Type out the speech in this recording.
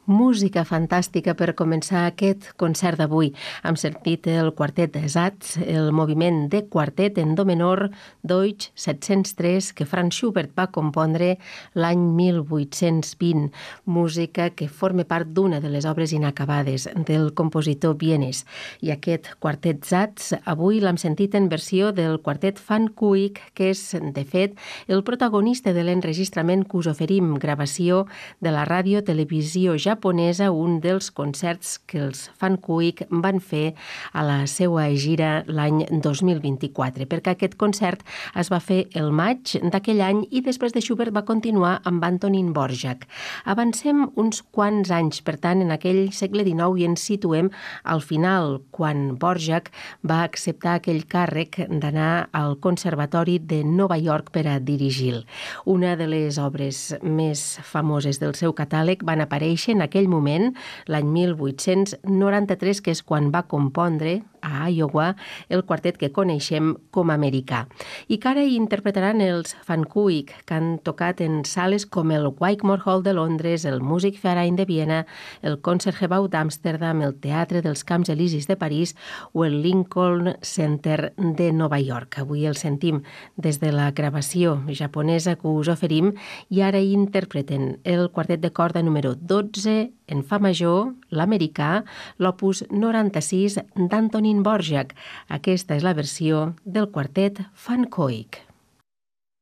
Música fantàstica per començar aquest concert d'avui. Hem sentit el quartet de Satz, el moviment de quartet en do menor Deutsch 703 que Franz Schubert va compondre l'any 1820. Música que forma part d'una de les obres inacabades del compositor vienès. I aquest quartet Satz avui l'hem sentit en versió del quartet Van Kuik, que és, de fet, el protagonista de l'enregistrament que us oferim, gravació de la ràdio-televisió japonesa, un dels concerts que els Van Kuik van fer a la seva gira l'any 2024, perquè aquest concert es va fer el maig d'aquell any i després de Schubert va continuar amb Antonín Dvořák. Avancem uns quants anys, per tant, en aquell segle XIX i ens situem al final, quan Dvořák va acceptar aquell càrrec d'anar al Conservatori de Nova York per a dirigir-lo. Una de les obres més famoses del seu catàleg van aparèixer en aquell moment, l'any 1893, que és quan va compondre a Iowa el quartet que coneixem com a americà. I que ara hi interpretaran els Van Kuik, que han tocat en sales com el Wigmore Hall de Londres, el Musikverein de Viena, el Concertgebouw d'Amsterdam, el Teatre dels Camps Elisis de París o el Lincoln Center de Nova York. Avui el sentim des de la gravació japonesa que us oferim i ara hi interpreten el quartet de corda número 12 en fa major, l'americà, l'opus 96 d'Antonín Dvořák. Aquesta és la versió del quartet Van Kuik.